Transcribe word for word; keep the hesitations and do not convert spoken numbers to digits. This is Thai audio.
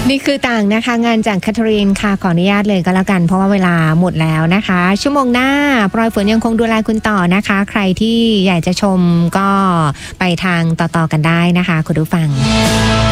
นี่คือต่างนะคะงานจากแคทเธอรีนค่ะขออนุญาตเลยก็แล้วกันเพราะว่าเวลาหมดแล้วนะคะชั่วโมงหน้าปลอยฝนยังคงดูแลคุณต่อนะคะใครที่อยากจะชมก็ไปทางต่อๆกันได้นะคะคุณผู้ฟัง